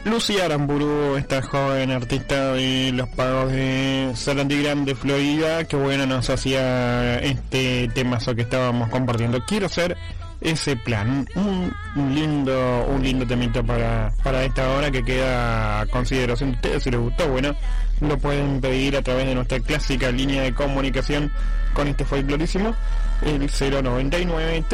Lucía Aramburu, esta joven artista de los pagos de Sarandí Grande, Florida, que bueno, nos hacía este temazo que estábamos compartiendo. Quiero ser ese plan, un lindo temita para esta hora que queda a consideración de ustedes. Si les gustó, bueno, lo pueden pedir a través de nuestra clásica línea de comunicación con este folclorísimo, el 099